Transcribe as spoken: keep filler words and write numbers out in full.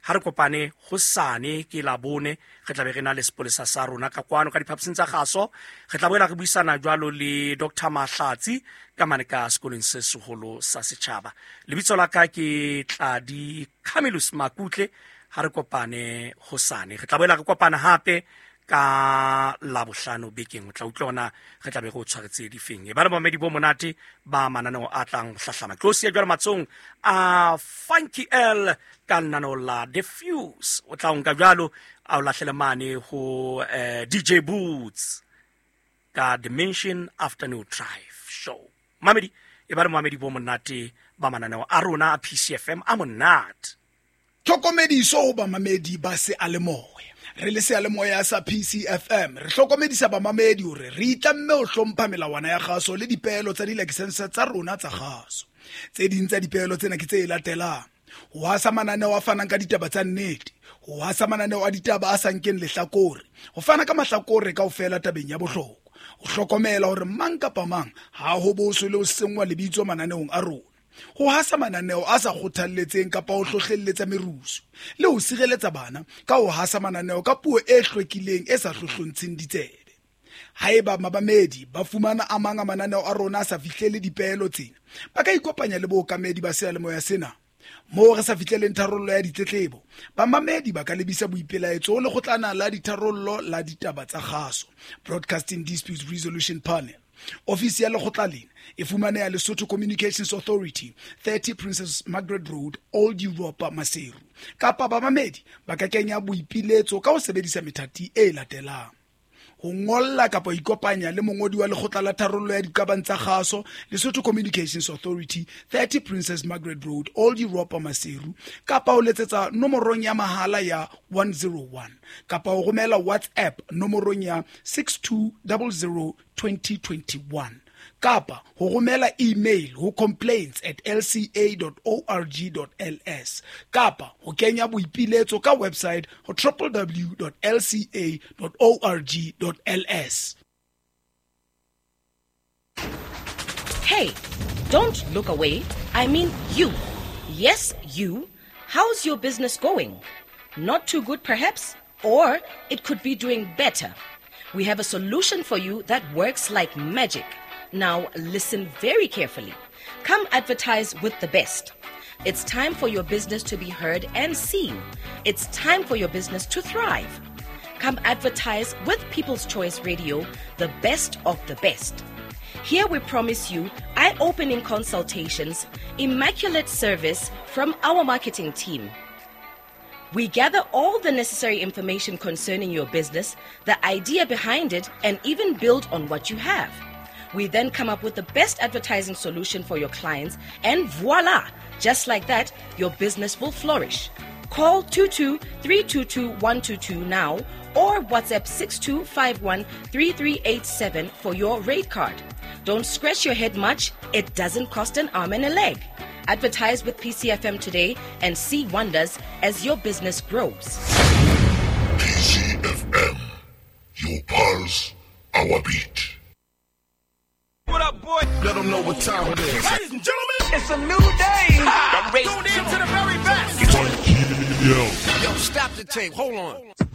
ha re kopane hosane ke la bone re tla be re na le sepolesa sa rona ka kwano ka diphaposing tsa gaso re tla boela re buisana jwalo le Doctor Mahlatsi ka mane ka sekolong se seholo sa setšhaba. Lebitso la ka ke Tladi Camillus Makutle. Ha re kopane hosane re tla boela re kopana hape ka Labohlano bekeng o tla utlwana re tla be go tshwaretse difeng ba le mamedi bo monate ba mananeo a tlang hlahlama close ya jwa matsong a Funky L ka nano la Diffuse o tla unka jwalo a o lahlele mane ho uh, D J Boots ka Dimension Afternoon Drive Show. Mamedi e ba le mamedi bo monate ba mananeo a rona a P C F M a monate tlhokomediso ba mamedi ba se a le moya re le se a le moya sa P C F M re tlhokomedisa ba mamedi hore re itlamme o hlompha melawana ya gaso le dipeelo tsa di-license tsa rona tsa gaso. Tse ding tsa dipeelo tsena ke tse latelang: ho hasa mananeo a fanang ka ditaba tsa nnete, ho hasa mananeo a ditaba a sankeng lehlakore, ho fana ka mahlakore kaofela tabeng ya bohlokwa, ho hlokomela hore mang kapa mang ha ho boso le ho sengwa lebitso mananeong a rona, ho hasa mananeo a sa kgothalletseng kapa ho hlohlelletsa merusu, le ho sireletsa bana ka ho hasa mananeo ka puo e hlwekileng e sa hlohlontsheng ditsebe. Haeba mabamedi ba fumana a mang a mananeo a rona a sa fihlele dipeelo tsena, ba ka ikopanya le bookamedi ba seyalemoya sena. Moo re sa fihleleng tharollo ya ditletlebo, bamamedi ba ka lebisa boipelaetso le Lekgotlana la Ditharollo la Ditaba tsa Kgaso, Broadcasting Dispute Resolution Panel. Ofisi ya lekgotla lena e fumaneha Lesotho Communications Authority, thirty Princess Margaret Road, Old Europa, Maseru. Kapa bamamedi ba ka kenya boipiletso ka ho sebedisa methati e latelang: ho ngolla kapa ikopanya le mongodi wa lekgotla la tharollo ya dikabang tsa kgaso, Lesotho Communications Authority, thirty Princess Margaret Road, Old Europa, Maseru, kapa ho letsetsa nomorong ya mahala ya one oh one, kapa ho romela WhatsApp nomorong ya six two zero zero two zero two one, kapa ho romela email ho complaints at l c a dot org dot l s, kapa ho kenya boipiletso ka website ho w w w dot l c a dot org dot l s. Hey, don't look away. I mean you. Yes, you. How's your business going? Not too good, perhaps? Or it could be doing better. We have a solution for you that works like magic. Now listen very carefully. Come advertise with the best. It's time for your business to be heard and seen. It's time for your business to thrive. Come advertise with People's Choice Radio, the best of the best. Here we promise you eye-opening consultations, immaculate service from our marketing team. We gather all the necessary information concerning your business, the idea behind it, and even build on what you have. We then come up with the best advertising solution for your clients, and voila! Just like that, your business will flourish. Call two two three two two one two two now or WhatsApp six two five one three three eight seven for your rate card. Don't scratch your head much. It doesn't cost an arm and a leg. Advertise with P C F M today and see wonders as your business grows. P C F M, your pulse, our beat. What up, boy? Let them know what time it is. Ladies and gentlemen, it's a new day. I'm ready. Tune in to the very best. Yo. Yo, stop the tape. Hold on.